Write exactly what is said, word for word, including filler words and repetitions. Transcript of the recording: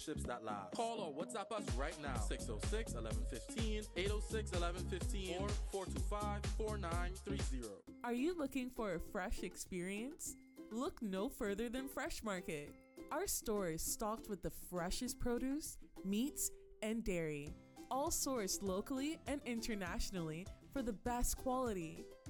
relationships that last. Call or WhatsApp us right now. six oh six, eleven fifteen, eight oh six, eleven fifteen, or four two five, four nine three zero. Are you looking for a fresh experience? Look no further than Fresh Market. Our store is stocked with the freshest produce, meats, and dairy, all sourced locally and internationally for the best quality.